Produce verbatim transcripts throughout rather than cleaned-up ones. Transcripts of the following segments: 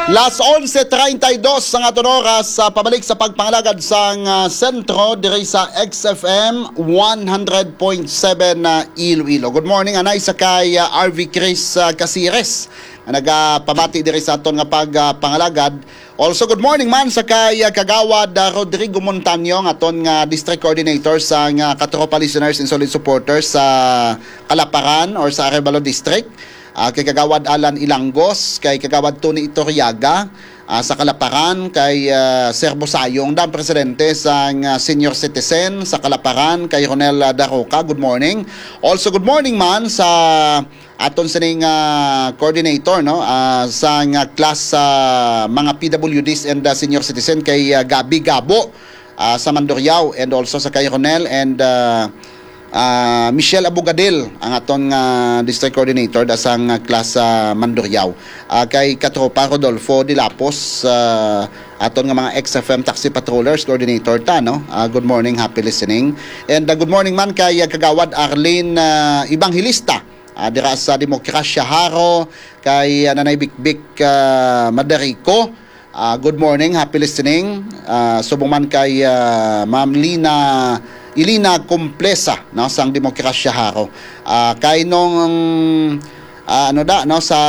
Las onse treinta y dos ang aton oras sa pabalik sa pagpangalagad sa uh, sentro diri sa X F M one hundred point seven na uh, Iloilo. Good morning anay sa kay uh, R V Chris uh, Casires na nagapamati diri sa aton nga pagpangalagad. Uh, also good morning man sa kay uh, Kagawad uh, Rodrigo Montaño nga aton nga uh, district coordinator sa uh, Katropa listeners and solid supporters sa uh, Kalaparan or sa Arevalo district. Uh, kay Kagawad Alan Ilangos, kay Kagawad Tony Itoriaga, uh, sa Kalaparan, kay uh, Sir Bosayong, dam presidente sa uh, senior citizen sa Kalaparan, kay Ronel Daroca, good morning. Also good morning man sa aton sining uh, coordinator no uh, sa uh, class sa uh, mga P W Ds and uh, senior citizen kay uh, Gabi Gabo uh, sa Mandurriao, and also sa kay Ronel and uh, Uh, Michelle Abogadil ang aton uh, district coordinator da sang uh, class sa uh, Mandurriao, uh, kay Katropa Rodolfo Dilapos, uh, aton nga mga X F M taxi patrollers coordinator ta no. Uh, good morning, happy listening, and uh, good morning man kay uh, Kagawad Arlene uh, Ibanghilista uh, dira sa Demokrasya Haro, kay uh, Nanay Bikbik uh, Madarico. Uh, good morning, happy listening. Uh, subong man kay uh, Ma'am Lina Ilina Complesa no sang Demokrasya Haro. Uh, kay nung uh, ano da no sa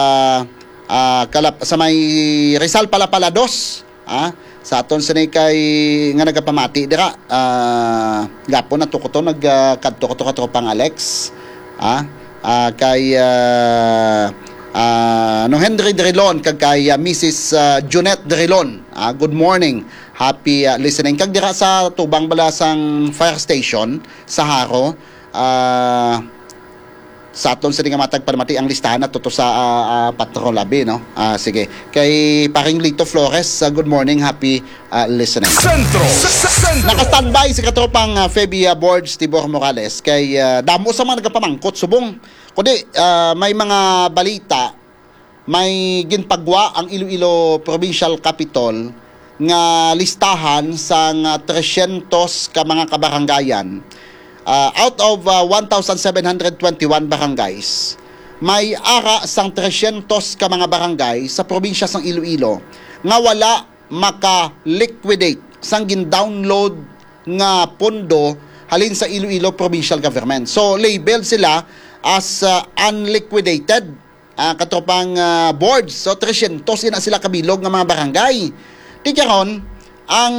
uh, kalap, sa may Rizal Palapalados, ah, sa aton sinay kay nga nagapamati dira uh, gapon na tukoto nag uh, kadto ko to pang Alex, ah, uh, kay uh, uh, no Henry Drilon kag kay uh, Missus Uh, Junette Drilon. Uh, good morning. Happy uh, listening. Kag dira sa tubang balasang fire station sa Haro, uh, sa aton sa nga matag paramati ang listahan na tuto sa uh, uh, patrol labi no. Uh, sige. Kay paring Lito Flores, uh, good morning, happy uh, listening. Sentro. Naka-standby si katropang uh, Febia Boards Tibor Morales kay uh, damo sa mga nagapamangkot subong. Kundi uh, may mga balita, may ginpagwa ang Iloilo Provincial Capital nga listahan sa uh, three hundred ka mga kabarangayan. Uh, out of uh, one thousand seven hundred twenty-one barangays, may ara sang three hundred ka mga barangay sa probinsya sang Iloilo nga wala maka-liquidate sang gin-download nga pondo halin sa Iloilo Provincial Government. So labeled sila as uh, unliquidated uh, katropang uh, boards. So three hundred ina sila kabilog nga mga barangay. Di karon ang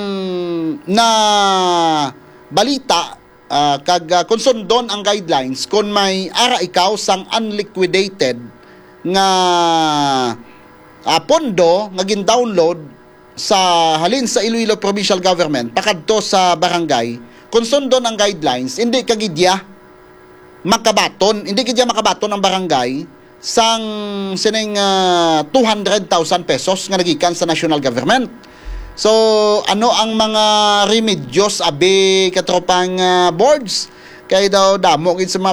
na balita uh, kag uh, konsundon ang guidelines kung may ara ikaw sang unliquidated nga uh, pondo nga gin-download sa halin sa Iloilo Provincial Government pakadto sa barangay, konsundon ang guidelines, hindi kagidya makabaton, hindi kagidya makabaton ang barangay sang sining uh, two hundred thousand pesos nga nagikan sa national government. So ano ang mga remedios abi katropang uh, boards kay daw damo gid sa mga